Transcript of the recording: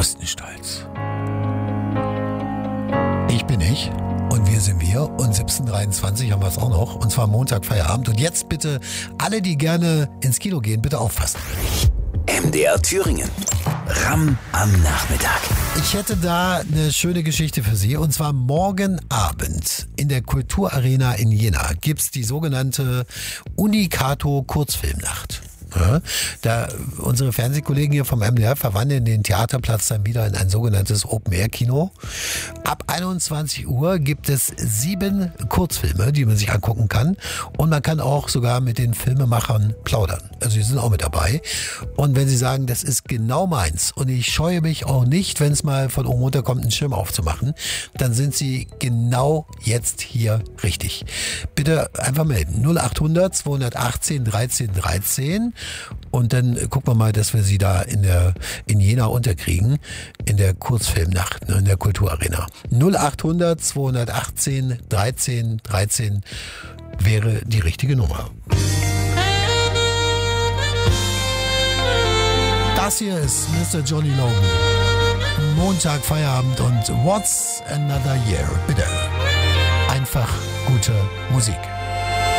Ostenstolz. Ich bin ich und wir sind wir und 17:23 haben wir es auch noch und zwar Montag Feierabend und jetzt bitte alle, die gerne ins Kino gehen, bitte aufpassen. MDR Thüringen. Ram am Nachmittag. Ich hätte da eine schöne Geschichte für Sie und zwar morgen Abend in der Kulturarena in Jena gibt's die sogenannte Unicato Kurzfilmnacht. Ja, da unsere Fernsehkollegen hier vom MDR verwandeln den Theaterplatz dann wieder in ein sogenanntes Open-Air-Kino. Ab 21 Uhr gibt es 7 Kurzfilme, die man sich angucken kann. Und man kann auch sogar mit den Filmemachern plaudern. Also die sind auch mit dabei. Und wenn Sie sagen, das ist genau meins und ich scheue mich auch nicht, wenn es mal von oben runterkommt, einen Schirm aufzumachen, dann sind Sie genau jetzt hier richtig. Bitte einfach melden. 0800 218 13 13. Und dann gucken wir mal, dass wir sie da in Jena unterkriegen, in der Kurzfilmnacht, in der Kulturarena. 0800 218 13 13 wäre die richtige Nummer. Das hier ist Mr. Johnny Logan. Montag Feierabend und What's Another Year? Bitte. Einfach gute Musik.